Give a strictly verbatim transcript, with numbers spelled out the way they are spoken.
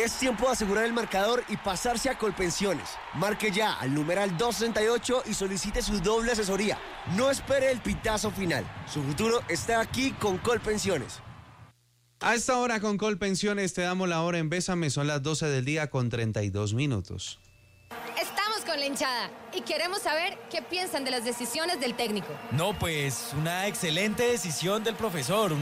Es tiempo de asegurar el marcador y pasarse a Colpensiones. Marque ya al numeral doscientos sesenta y ocho y solicite su doble asesoría. No espere el pitazo final. Su futuro está aquí con Colpensiones. A esta hora con Colpensiones te damos la hora en Bésame. Son las doce del día con treinta y dos minutos. Estamos con la hinchada y queremos saber qué piensan de las decisiones del técnico. No, pues una excelente decisión del profesor.